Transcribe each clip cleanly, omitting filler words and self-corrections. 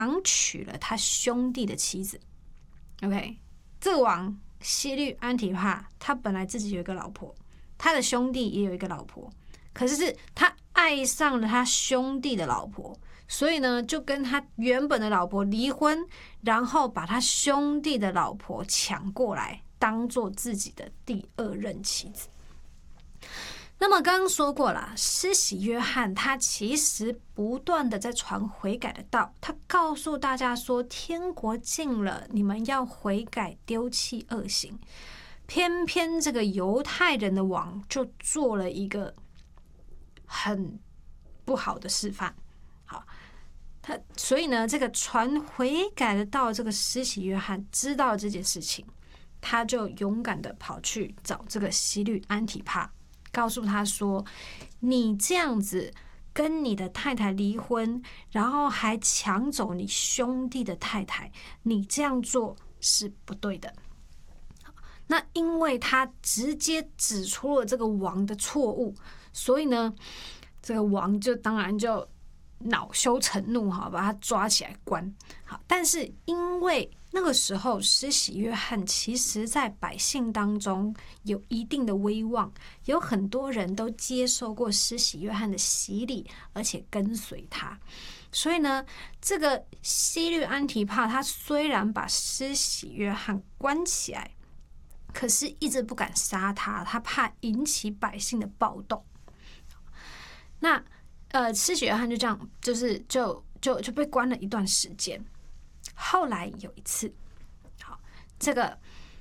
娶了他兄弟的妻子。OK， 这个王希律安提帕，他本来自己有一个老婆，他的兄弟也有一个老婆，可是他爱上了他兄弟的老婆，所以呢，就跟他原本的老婆离婚，然后把他兄弟的老婆抢过来，当做自己的第二任妻子。那么刚刚说过了，施洗约翰他其实不断的在传悔改的道，他告诉大家说天国近了，你们要悔改，丢弃恶行。偏偏这个犹太人的王就做了一个很不好的示范。好，所以呢，这个传悔改的道，这个施洗约翰知道这件事情，他就勇敢的跑去找这个希律安提帕，告诉他说，你这样子跟你的太太离婚，然后还抢走你兄弟的太太，你这样做是不对的。那因为他直接指出了这个王的错误，所以呢，这个王就当然就恼羞成怒，把他抓起来关。好，但是因为那个时候施洗约翰其实在百姓当中有一定的威望，有很多人都接受过施洗约翰的洗礼，而且跟随他。所以呢，这个希律安提帕他虽然把施洗约翰关起来，可是一直不敢杀他，他怕引起百姓的暴动。那施洗约翰就这样，就被关了一段时间。后来有一次，好，这个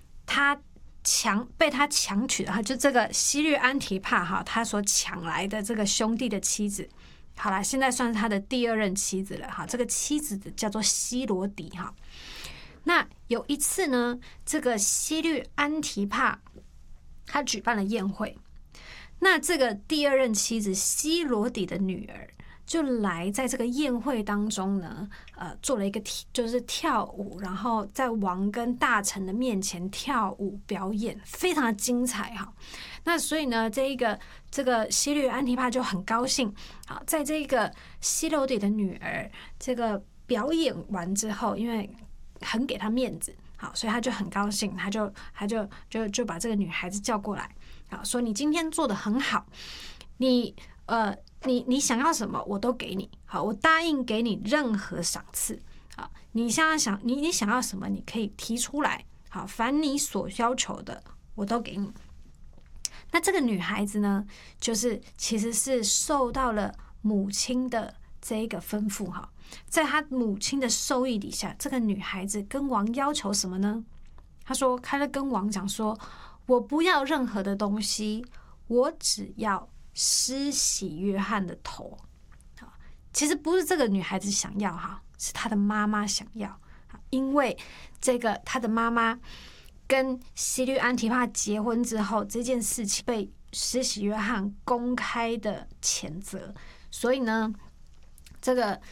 被他强娶的，就这个希律安提帕他所抢来的这个兄弟的妻子，好了，现在算是他的第二任妻子了。这个妻子叫做希罗底。那有一次呢，这个希律安提帕他举办了宴会，那这个第二任妻子希罗底的女儿就来在这个宴会当中呢，做了一个就是跳舞，然后在王跟大臣的面前跳舞表演，非常的精彩哈。那所以呢，这个希律安提帕就很高兴。好，在这个希罗底的女儿这个表演完之后，因为很给他面子，好，所以他就很高兴，他就把这个女孩子叫过来，好，说你今天做得很好，你想要什么我都给你，好，我答应给你任何赏赐，好，你想要什么你可以提出来，好，凡你所要求的我都给你。那这个女孩子呢，其实是受到了母亲的这一个吩咐哈。在他母亲的授意底下，这个女孩子跟王要求什么呢？她说，她就跟王讲说，我不要任何的东西，我只要施洗约翰的头。其实不是这个女孩子想要是她的妈妈想要，因为她的妈妈跟希律安提帕结婚之后，这件事情被施洗约翰公开的谴责，所以呢，这个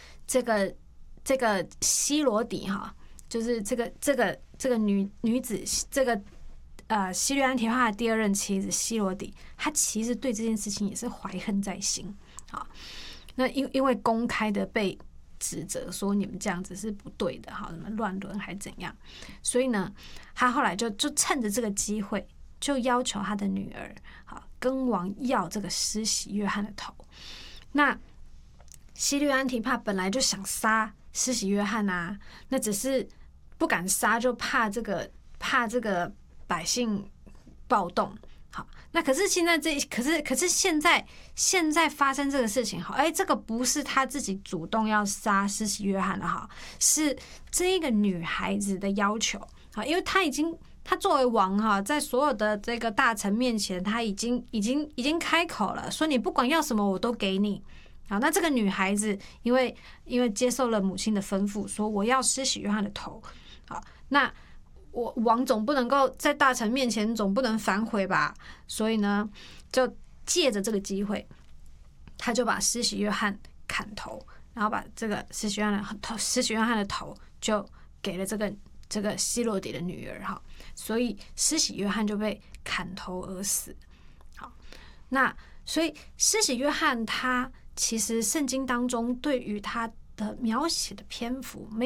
希罗底就是这个女子，这个希律安提帕的第二任妻子希罗底，她其实对这件事情也是怀恨在心。好，那因为公开的被指责说你们这样子是不对的，什么乱伦还怎样，所以呢，她后来就趁着这个机会，就要求她的女儿跟王要这个施洗约翰的头。那希律安提帕本来就想杀施洗约翰啊，那只是不敢杀，就怕这个百姓暴动。好，那可是现在现在发生这个事情，这个不是他自己主动要杀施洗约翰的是这个女孩子的要求。好，因为他作为王在所有的这个大臣面前，他已经开口了，说你不管要什么我都给你。好，那这个女孩子因为接受了母亲的吩咐，说我要施洗约翰的头。好，那我王总不能够在大臣面前总不能反悔吧？所以呢，就借着这个机会，他就把施洗约翰砍头，然后把这个施洗约翰的头就给了这个希罗底的女儿哈，所以施洗约翰就被砍头而死。好，那所以施洗约翰他其实圣经当中对于他的描写的篇幅没